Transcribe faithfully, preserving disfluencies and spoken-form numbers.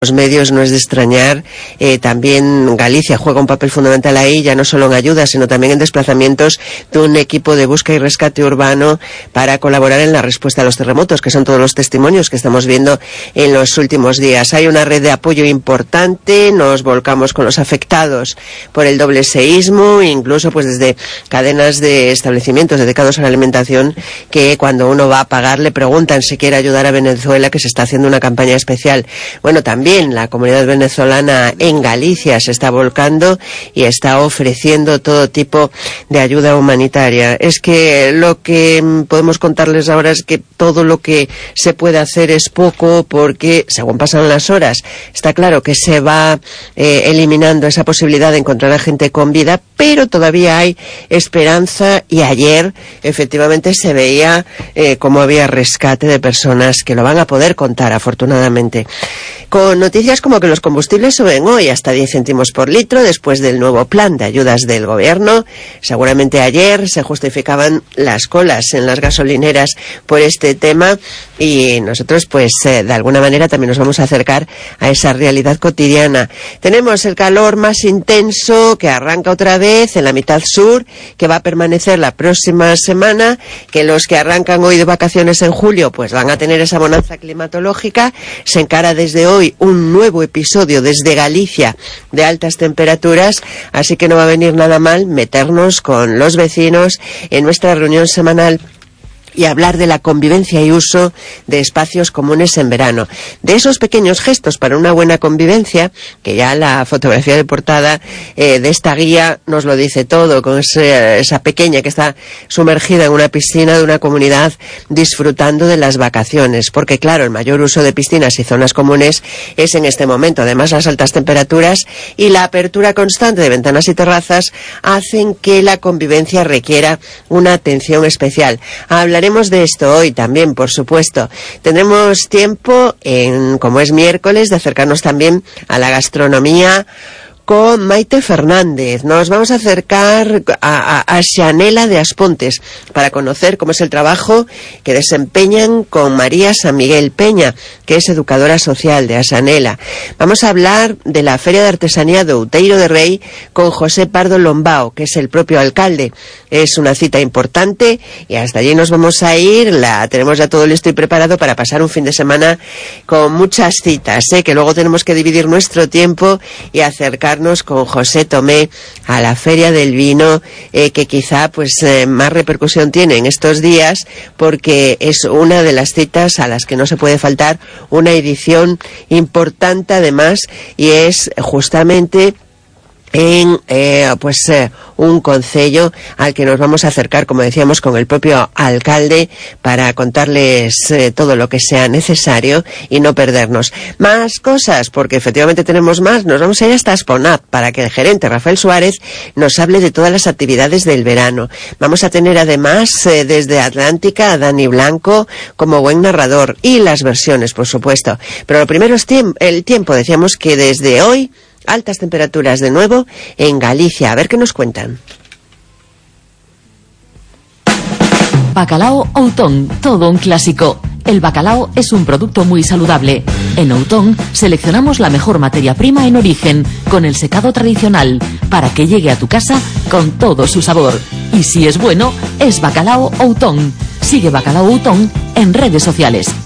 los medios no es de extrañar, eh, también Galicia juega un papel fundamental ahí, ya no solo en ayuda, sino también en desplazamientos de un equipo de búsqueda y rescate urbano para colaborar en la respuesta a los terremotos, que son todos los testimonios que estamos viendo en los últimos días. Hay una red de apoyo importante, nos volcamos con los afectados por el doble seísmo, incluso pues desde cadenas de establecimientos dedicados a la alimentación, que cuando uno va a pagar le preguntan si quiere ayudar a Venezuela, que se está haciendo una campaña especial. Bueno, también la comunidad venezolana en Galicia se está volcando y está ofreciendo todo tipo de ayuda humanitaria. Es que lo que podemos contarles ahora es que todo lo que se puede hacer es poco, porque según pasan las horas está claro que se va eh, eliminando esa posibilidad de encontrar a gente con vida, pero todavía hay esperanza, y ayer efectivamente se veía eh, cómo había rescate de personas que lo van a poder contar, afortunadamente. Con noticias como que los combustibles suben hoy hasta diez céntimos por litro después del nuevo plan de ayudas del gobierno. Seguramente ayer se justificaban las colas en las gasolineras por este tema, y nosotros pues eh, de alguna manera también nos vamos a acercar a esa realidad cotidiana. Tenemos el calor más intenso que arranca otra vez en la mitad sur, que va a permanecer la próxima semana, que los que arrancan hoy de vacaciones en julio pues van a tener esa bonanza climatológica. Se encara desde hoy un nuevo episodio desde Galicia de altas temperaturas, así que no va a venir nada mal meternos con los vecinos en nuestra reunión semanal y hablar de la convivencia y uso de espacios comunes en verano. De esos pequeños gestos para una buena convivencia, que ya la fotografía de portada eh, de esta guía nos lo dice todo, con ese, esa pequeña que está sumergida en una piscina de una comunidad disfrutando de las vacaciones, porque claro, el mayor uso de piscinas y zonas comunes es en este momento. Además, las altas temperaturas y la apertura constante de ventanas y terrazas hacen que la convivencia requiera una atención especial. Habla Hablaremos de esto hoy también, por supuesto. Tendremos tiempo, en, como es miércoles, de acercarnos también a la gastronomía con Maite Fernández. Nos vamos a acercar a, a, a Xanela de Aspontes para conocer cómo es el trabajo que desempeñan con María San Miguel Peña, que es educadora social de Xanela. Vamos a hablar de la Feria de Artesanía de Outeiro de Rei con José Pardo Lombao, que es el propio alcalde. Es una cita importante y hasta allí nos vamos a ir. La tenemos ya todo listo y preparado para pasar un fin de semana con muchas citas, ¿eh? Que luego tenemos que dividir nuestro tiempo y acercarnos con José Tomé a la Feria del Vino, eh, que quizá pues eh, más repercusión tiene en estos días, porque es una de las citas a las que no se puede faltar, una edición importante además, y es justamente en eh, pues eh, un concello al que nos vamos a acercar, como decíamos, con el propio alcalde para contarles eh, todo lo que sea necesario y no perdernos más cosas, porque efectivamente tenemos más. Nos vamos a ir hasta Asponat para que el gerente Rafael Suárez nos hable de todas las actividades del verano. Vamos a tener además eh, desde Atlántica a Dani Blanco como buen narrador, y las versiones, por supuesto. Pero lo primero es tiemp- el tiempo. Decíamos que desde hoy altas temperaturas de nuevo en Galicia. A ver qué nos cuentan. Bacalao Outón, todo un clásico. El bacalao es un producto muy saludable. En Outón seleccionamos la mejor materia prima en origen, con el secado tradicional, para que llegue a tu casa con todo su sabor. Y si es bueno, es Bacalao Outón. Sigue Bacalao Outón en redes sociales.